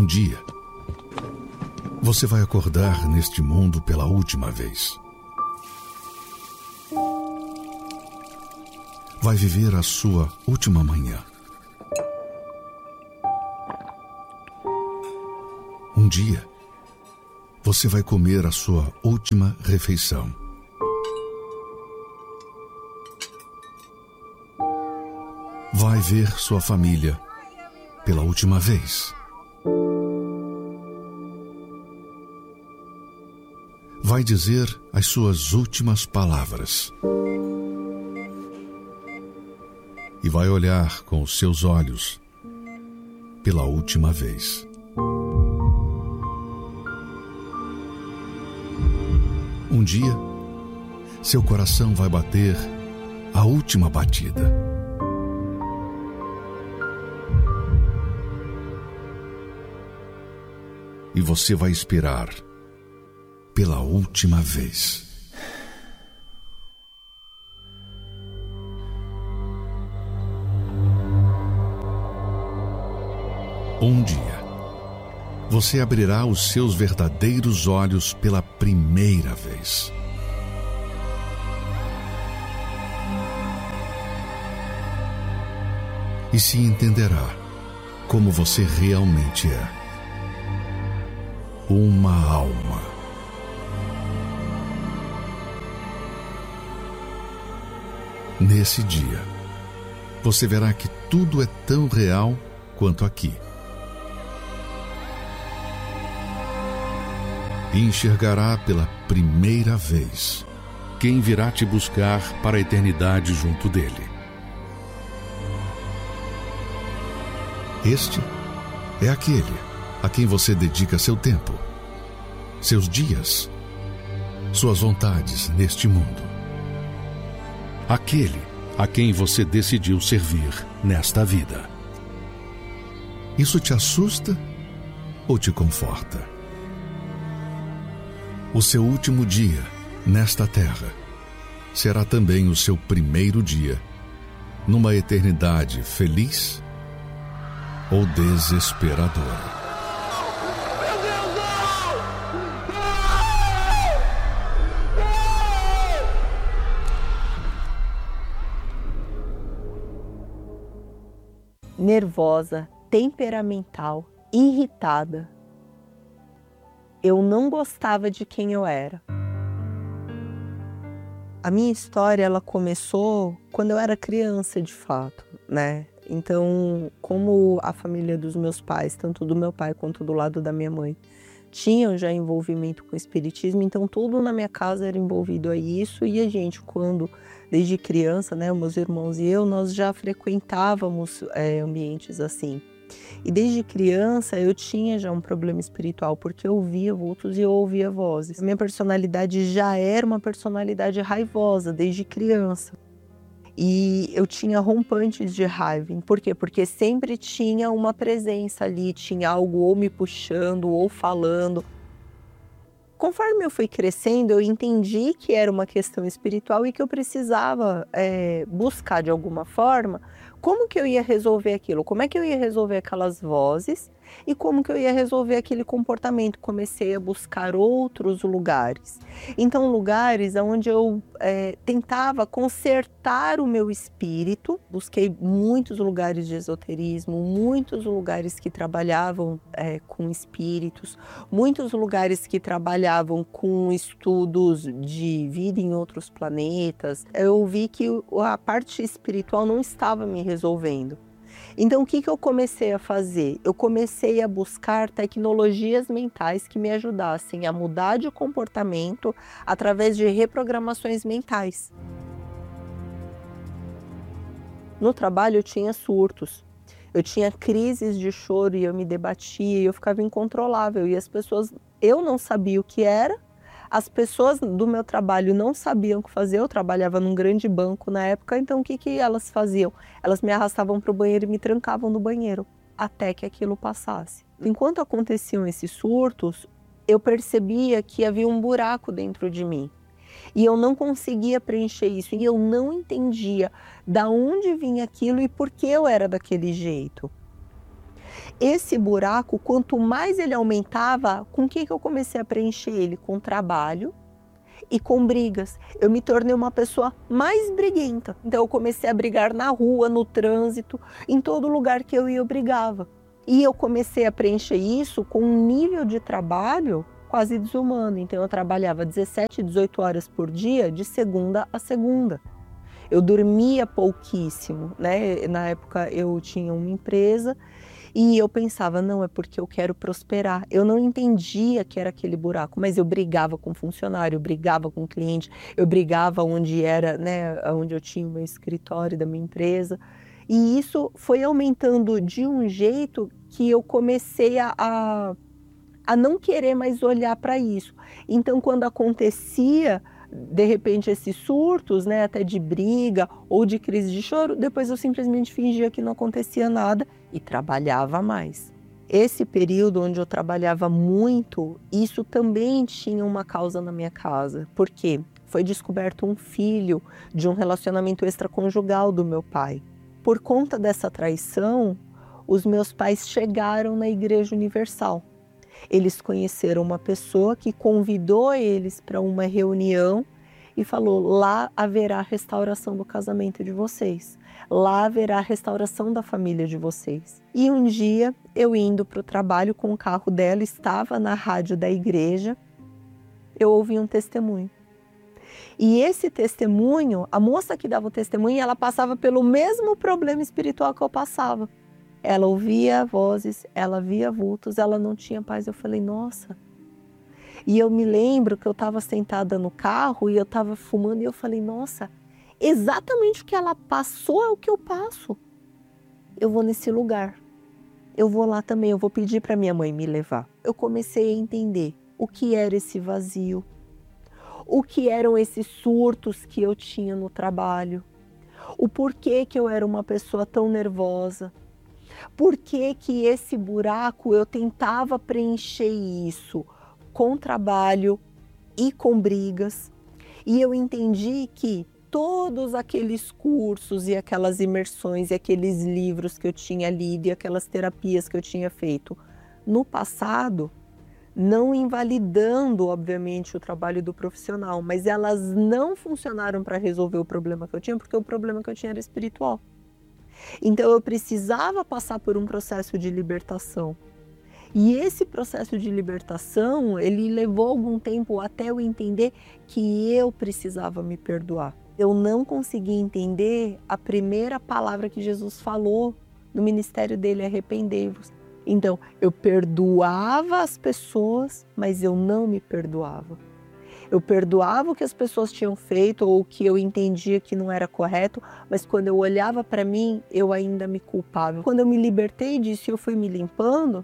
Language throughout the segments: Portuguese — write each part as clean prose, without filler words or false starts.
dia, você vai acordar neste mundo pela última vez. Vai viver a sua última manhã. Um dia, você vai comer a sua última refeição. Vai ver sua família pela última vez. Vai dizer as suas últimas palavras. E vai olhar com os seus olhos pela última vez. Um dia, seu coração vai bater a última batida. E você vai esperar pela última vez. Um dia, você abrirá os seus verdadeiros olhos pela primeira vez. E se entenderá como você realmente é. Uma alma. Nesse dia, você verá que tudo é tão real quanto aqui. E enxergará pela primeira vez quem virá te buscar para a eternidade junto dele. Este é aquele a quem você dedica seu tempo, seus dias, suas vontades neste mundo. Aquele a quem você decidiu servir nesta vida. Isso te assusta ou te conforta? O seu último dia nesta terra será também o seu primeiro dia numa eternidade feliz ou desesperadora. Nervosa, temperamental, irritada. Eu não gostava de quem eu era. A minha história, ela começou quando eu era criança, de fato, né? Então, como a família dos meus pais, tanto do meu pai quanto do lado da minha mãe, tinham já envolvimento com o espiritismo, então tudo na minha casa era envolvido a isso. E a gente, desde criança, né, meus irmãos e eu, nós já frequentávamos ambientes assim. E desde criança eu tinha já um problema espiritual, porque eu ouvia vultos e eu ouvia vozes. A minha personalidade já era uma personalidade raivosa desde criança. E eu tinha rompantes de raiva. Por quê? Porque sempre tinha uma presença ali, tinha algo ou me puxando ou falando. Conforme eu fui crescendo, eu entendi que era uma questão espiritual e que eu precisava buscar de alguma forma como que eu ia resolver aquilo, como é que eu ia resolver aquelas vozes e como que eu ia resolver aquele comportamento. Comecei a buscar outros lugares. Então, lugares onde eu tentava consertar o meu espírito. Busquei muitos lugares de esoterismo, muitos lugares que trabalhavam com espíritos, muitos lugares que trabalhavam com estudos de vida em outros planetas. Eu vi que a parte espiritual não estava me resolvendo. Então, o que eu comecei a fazer? Eu comecei a buscar tecnologias mentais que me ajudassem a mudar de comportamento através de reprogramações mentais. No trabalho eu tinha surtos, eu tinha crises de choro e eu me debatia e eu ficava incontrolável. E as pessoas, eu não sabia o que era, as pessoas do meu trabalho não sabiam o que fazer. Eu trabalhava num grande banco na época, então o que elas faziam? Elas me arrastavam para o banheiro e me trancavam no banheiro, até que aquilo passasse. Enquanto aconteciam esses surtos, eu percebia que havia um buraco dentro de mim. E eu não conseguia preencher isso, e eu não entendia de onde vinha aquilo e por que eu era daquele jeito. esse buraco, quanto mais ele aumentava, com o que eu comecei a preencher ele? Com trabalho e com brigas. Eu me tornei uma pessoa mais briguenta. Então eu comecei a brigar na rua, no trânsito, em todo lugar que eu ia eu brigava. E eu comecei a preencher isso com um nível de trabalho quase desumano. Então eu trabalhava 17, 18 horas por dia, de segunda a segunda. Eu dormia pouquíssimo, né? Na época eu tinha uma empresa e eu pensava, não, é porque eu quero prosperar. Eu não entendia que era aquele buraco, mas eu brigava com funcionário, eu brigava com cliente, eu brigava onde era, né, onde eu tinha o meu escritório da minha empresa. E isso foi aumentando de um jeito que eu comecei a não querer mais olhar para isso. Então, quando acontecia, de repente, esses surtos, né, até de briga ou de crise de choro, depois eu simplesmente fingia que não acontecia nada e trabalhava mais. Esse período onde eu trabalhava muito, isso também tinha uma causa na minha casa. Por quê? Foi descoberto um filho de um relacionamento extraconjugal do meu pai. Por conta dessa traição, os meus pais chegaram na Igreja Universal. Eles conheceram uma pessoa que convidou eles para uma reunião e falou: lá haverá restauração do casamento de vocês, lá haverá restauração da família de vocês. E um dia, eu indo para o trabalho com o carro dela, estava na rádio da igreja, eu ouvi um testemunho. E esse testemunho, a moça que dava o testemunho, ela passava pelo mesmo problema espiritual que eu passava. Ela ouvia vozes, ela via vultos, ela não tinha paz. Eu falei, nossa. E eu me lembro que eu estava sentada no carro e eu estava fumando e eu falei, nossa, exatamente o que ela passou é o que eu passo. Eu vou nesse lugar. Eu vou lá também, eu vou pedir para minha mãe me levar. Eu comecei a entender o que era esse vazio, o que eram esses surtos que eu tinha no trabalho, o porquê que eu era uma pessoa tão nervosa. Por que que esse buraco eu tentava preencher isso com trabalho e com brigas? E eu entendi que todos aqueles cursos e aquelas imersões e aqueles livros que eu tinha lido e aquelas terapias que eu tinha feito no passado, não invalidando, obviamente, o trabalho do profissional, mas elas não funcionaram para resolver o problema que eu tinha, porque o problema que eu tinha era espiritual. Então eu precisava passar por um processo de libertação. E esse processo de libertação, ele levou algum tempo até eu entender que eu precisava me perdoar. Eu não consegui entender a primeira palavra que Jesus falou no ministério dele, arrependei-vos. Então, eu perdoava as pessoas, mas eu não me perdoava. Eu perdoava o que as pessoas tinham feito ou o que eu entendia que não era correto, mas quando eu olhava para mim, eu ainda me culpava. Quando eu me libertei disso e eu fui me limpando,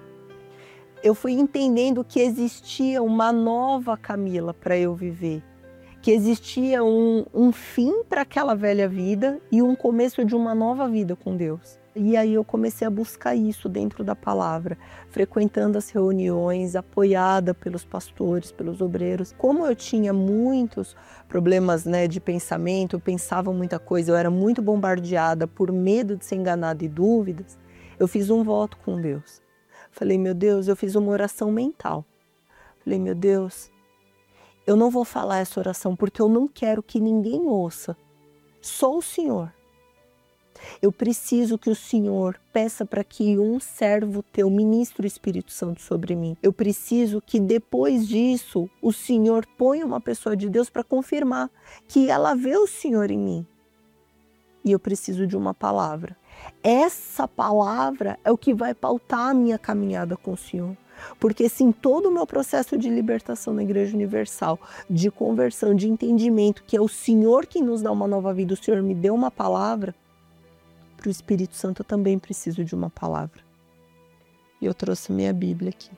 eu fui entendendo que existia uma nova Camila para eu viver, que existia um fim para aquela velha vida e um começo de uma nova vida com Deus. E aí eu comecei a buscar isso dentro da palavra, frequentando as reuniões, apoiada pelos pastores, pelos obreiros. Como eu tinha muitos problemas, né, de pensamento, eu pensava muita coisa, eu era muito bombardeada por medo de ser enganada e dúvidas, eu fiz um voto com Deus. Falei, meu Deus, eu fiz uma oração mental. Falei, meu Deus, eu não vou falar essa oração porque eu não quero que ninguém ouça. Só o Senhor. Eu preciso que o Senhor peça para que um servo teu ministre o Espírito Santo sobre mim. Eu preciso que depois disso o Senhor ponha uma pessoa de Deus para confirmar que ela vê o Senhor em mim. E eu preciso de uma palavra. Essa palavra é o que vai pautar a minha caminhada com o Senhor. Porque se em todo o meu processo de libertação na Igreja Universal, de conversão, de entendimento, que é o Senhor que nos dá uma nova vida, o Senhor me deu uma palavra, para o Espírito Santo eu também preciso de uma palavra. E eu trouxe minha Bíblia aqui.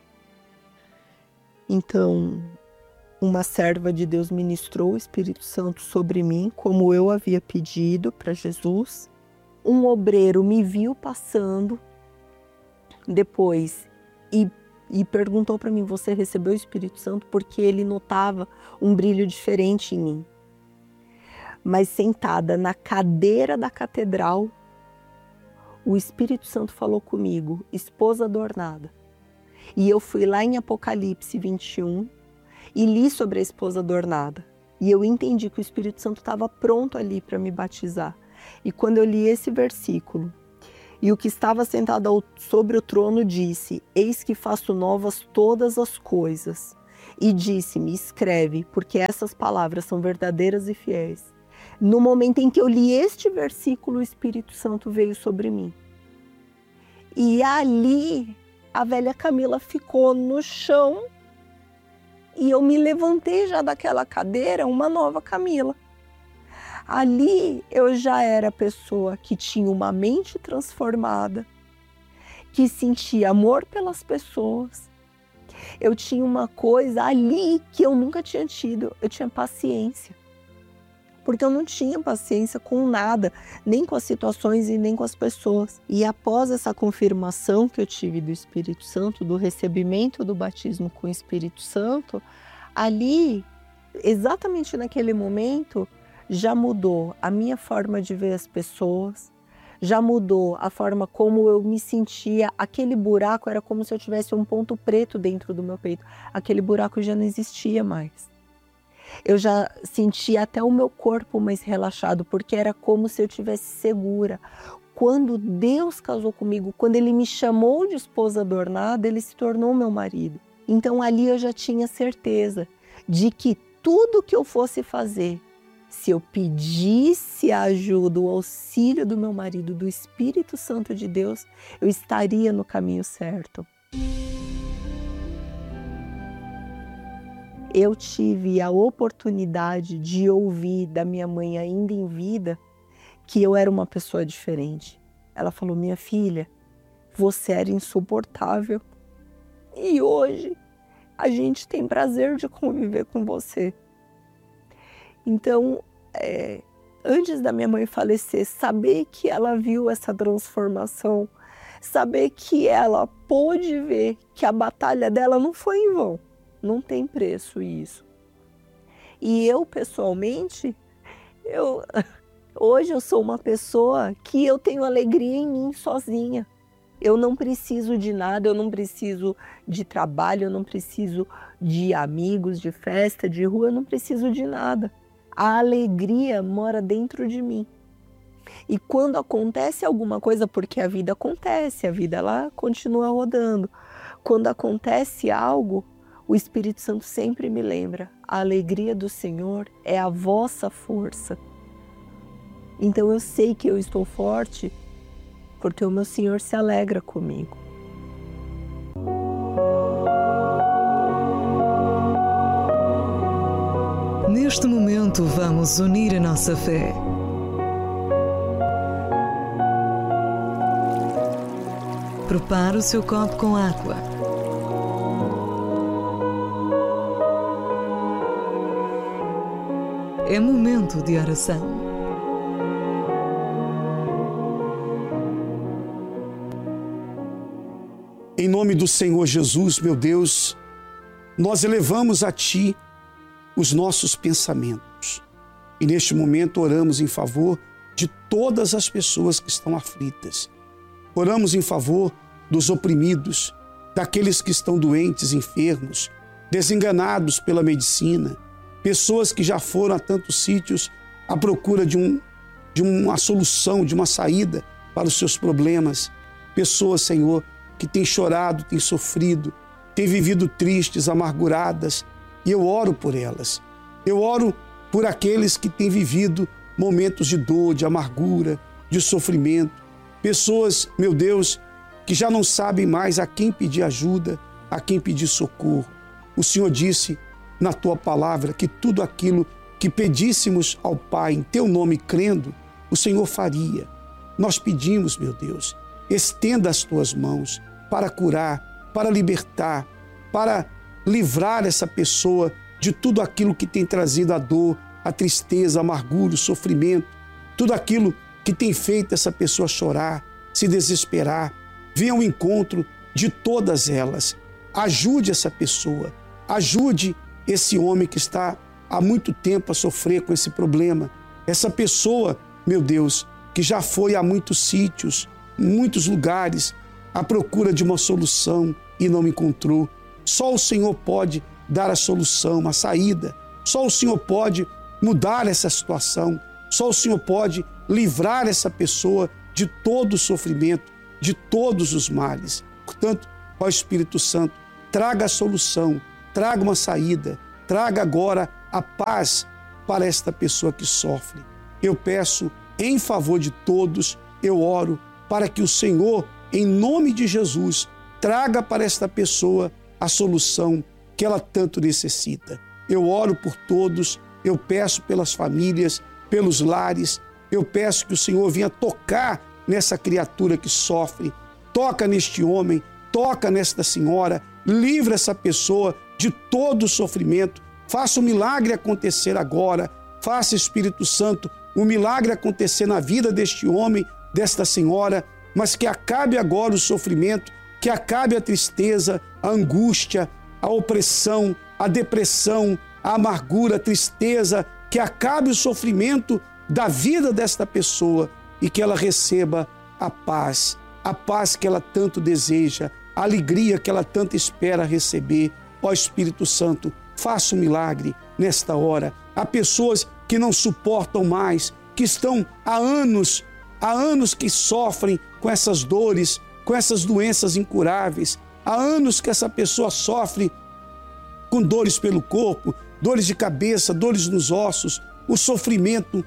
Então, uma serva de Deus ministrou o Espírito Santo sobre mim, como eu havia pedido para Jesus. Um obreiro me viu passando depois e perguntou para mim, você recebeu o Espírito Santo? Porque ele notava um brilho diferente em mim. Mas sentada na cadeira da catedral, o Espírito Santo falou comigo, esposa adornada. E eu fui lá em Apocalipse 21 e li sobre a esposa adornada. E eu entendi que o Espírito Santo estava pronto ali para me batizar. E quando eu li esse versículo, e o que estava sentado sobre o trono disse, eis que faço novas todas as coisas. E disse-me, escreve, porque essas palavras são verdadeiras e fiéis. No momento em que eu li este versículo, o Espírito Santo veio sobre mim. E ali, a velha Camila ficou no chão e eu me levantei já daquela cadeira, uma nova Camila. Ali eu já era a pessoa que tinha uma mente transformada, que sentia amor pelas pessoas. Eu tinha uma coisa ali que eu nunca tinha tido, eu tinha paciência. Porque eu não tinha paciência com nada, nem com as situações e nem com as pessoas. E após essa confirmação que eu tive do Espírito Santo, do recebimento do batismo com o Espírito Santo, ali, exatamente naquele momento, já mudou a minha forma de ver as pessoas, já mudou a forma como eu me sentia. Aquele buraco era como se eu tivesse um ponto preto dentro do meu peito. Aquele buraco já não existia mais. Eu já sentia até o meu corpo mais relaxado, porque era como se eu estivesse segura. Quando Deus casou comigo, quando Ele me chamou de esposa adornada, Ele se tornou meu marido. Então ali eu já tinha certeza de que tudo que eu fosse fazer, se eu pedisse a ajuda, o auxílio do meu marido, do Espírito Santo de Deus, eu estaria no caminho certo. Eu tive a oportunidade de ouvir da minha mãe ainda em vida que eu era uma pessoa diferente. Ela falou, minha filha, você era insuportável e hoje a gente tem prazer de conviver com você. Então, antes da minha mãe falecer, saber que ela viu essa transformação, saber que ela pôde ver que a batalha dela não foi em vão. Não tem preço isso. E eu, pessoalmente, hoje eu sou uma pessoa que eu tenho alegria em mim sozinha. Eu não preciso de nada, eu não preciso de trabalho, eu não preciso de amigos, de festa, de rua, eu não preciso de nada. A alegria mora dentro de mim. E quando acontece alguma coisa, porque a vida acontece, a vida ela continua rodando. Quando acontece algo, o Espírito Santo sempre me lembra, a alegria do Senhor é a vossa força. Então eu sei que eu estou forte, porque o meu Senhor se alegra comigo. Neste momento vamos unir a nossa fé. Prepare o seu copo com água. É momento de oração. Em nome do Senhor Jesus, meu Deus, nós elevamos a Ti os nossos pensamentos. E neste momento oramos em favor de todas as pessoas que estão aflitas. Oramos em favor dos oprimidos, daqueles que estão doentes, enfermos, desenganados pela medicina, pessoas que já foram a tantos sítios à procura de uma solução, de uma saída para os seus problemas. Pessoas, Senhor, que têm chorado, têm sofrido, têm vivido tristes, amarguradas, e eu oro por elas. Eu oro por aqueles que têm vivido momentos de dor, de amargura, de sofrimento. Pessoas, meu Deus, que já não sabem mais a quem pedir ajuda, a quem pedir socorro. O Senhor disse na Tua palavra que tudo aquilo que pedíssemos ao Pai em Teu nome crendo, o Senhor faria. Nós pedimos, meu Deus, estenda as Tuas mãos para curar, para libertar, para livrar essa pessoa de tudo aquilo que tem trazido a dor, a tristeza, a amargura, o sofrimento, tudo aquilo que tem feito essa pessoa chorar, se desesperar. Venha ao encontro de todas elas. Ajude essa pessoa, ajude esse homem que está há muito tempo a sofrer com esse problema. Essa pessoa, meu Deus, que já foi a muitos sítios, muitos lugares à procura de uma solução e não encontrou. Só o Senhor pode dar a solução, a saída. Só o Senhor pode mudar essa situação. Só o Senhor pode livrar essa pessoa de todo o sofrimento, de todos os males. Portanto, ó Espírito Santo, traga a solução, traga uma saída, traga agora a paz para esta pessoa que sofre. Eu peço em favor de todos, eu oro para que o Senhor, em nome de Jesus, traga para esta pessoa a solução que ela tanto necessita. Eu oro por todos, eu peço pelas famílias, pelos lares, eu peço que o Senhor venha tocar nessa criatura que sofre, toca neste homem, toca nesta senhora, livra essa pessoa de todo o sofrimento, faça o milagre acontecer agora, faça, Espírito Santo, o milagre acontecer na vida deste homem, desta senhora, mas que acabe agora o sofrimento, que acabe a tristeza, a angústia, a opressão, a depressão, a amargura, a tristeza, que acabe o sofrimento da vida desta pessoa e que ela receba a paz que ela tanto deseja, a alegria que ela tanto espera receber. Ó Espírito Santo, faça um milagre nesta hora. Há pessoas que não suportam mais, que estão há anos que sofrem com essas dores, com essas doenças incuráveis. Há anos que essa pessoa sofre com dores pelo corpo, dores de cabeça, dores nos ossos. O sofrimento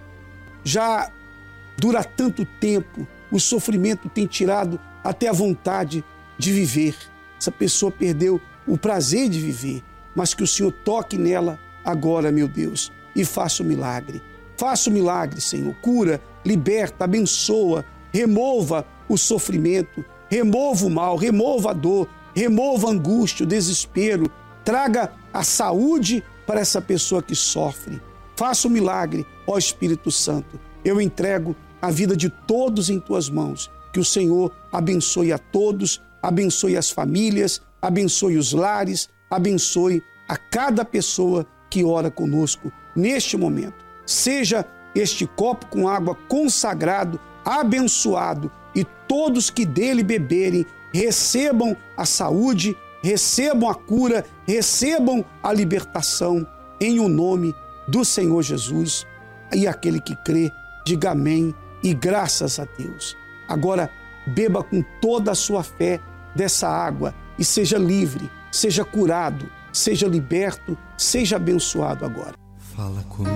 já dura tanto tempo, o sofrimento tem tirado até a vontade de viver. Essa pessoa perdeu o prazer de viver, mas que o Senhor toque nela agora, meu Deus, e faça o milagre. Faça o milagre, Senhor. Cura, liberta, abençoa, remova o sofrimento, remova o mal, remova a dor, remova a angústia, o desespero. Traga a saúde para essa pessoa que sofre. Faça o milagre, ó Espírito Santo. Eu entrego a vida de todos em tuas mãos. Que o Senhor abençoe a todos, abençoe as famílias, abençoe os lares, abençoe a cada pessoa que ora conosco neste momento. Seja este copo com água consagrado, abençoado, e todos que dele beberem recebam a saúde, recebam a cura, recebam a libertação, em o nome do Senhor Jesus. E aquele que crê, diga amém e graças a Deus. Agora, beba com toda a sua fé dessa água e seja livre, seja curado, seja liberto, seja abençoado agora. Fala comigo.